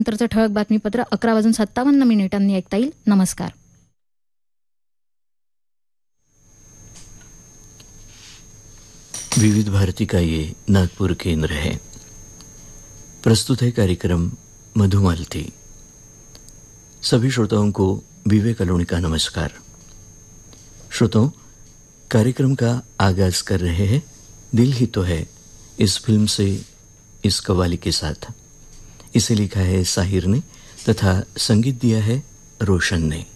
नंतरचं ठळक बातमीपत्र 11:57 ऐकता येईल. नमस्कार. विविध भारती का ये नागपुर केंद्र है. प्रस्तुत है कार्यक्रम मधुमालती. सभी श्रोताओं को विवेक अलोणी का नमस्कार. श्रोताओं, कार्यक्रम का आगाज कर रहे हैं दिल ही तो है इस फिल्म से इस कव्वाली के साथ. इसे लिखा है साहिर ने तथा संगीत दिया है रोशन ने.